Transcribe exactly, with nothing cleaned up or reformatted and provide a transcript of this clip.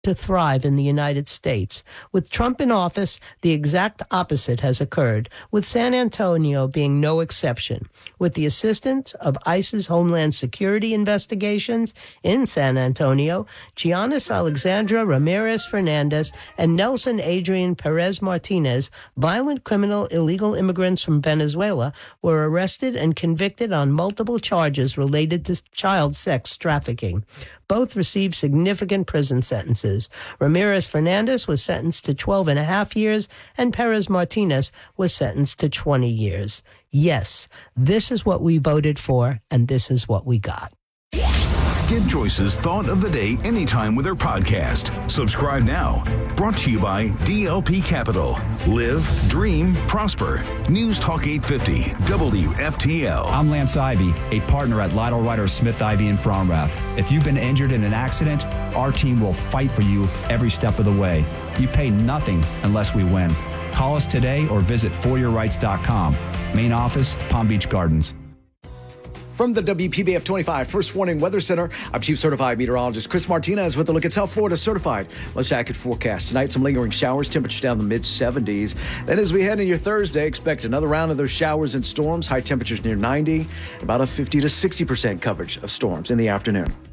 to thrive in the United States. With Trump in office, the exact opposite has occurred, with San Antonio being no exception. With the assistance of ICE's Homeland Security investigations in San Antonio, Giannis Alexandra Ramirez Fernandez and Nelson Adrian Perez Martinez, violent criminal illegal immigrants from Venezuela, were arrested and convicted on multiple charges related to child sex trafficking. Both received significant prison sentences. Ramirez Fernandez was sentenced to twelve and a half years, and Perez Martinez was sentenced to twenty years. Yes, this is what we voted for, and this is what we got. Get Joyce's Thought of the Day anytime with her podcast. Subscribe now. Brought to you by D L P Capital. Live, dream, prosper. News Talk eight fifty, W F T L. I'm Lance Ivy, a partner at Lytle Ryder Smith Ivy in Fromrath. If you've been injured in an accident, our team will fight for you every step of the way. You pay nothing unless we win. Call us today or visit for your rights dot com. Main office, Palm Beach Gardens. From the W P B F twenty-five First Warning Weather Center, I'm Chief Certified Meteorologist Chris Martinez with a look at South Florida Certified most accurate forecast. Tonight, some lingering showers, temperatures down the mid seventies. Then as we head into your Thursday, expect another round of those showers and storms, high temperatures near ninety, about a fifty to sixty percent coverage of storms in the afternoon.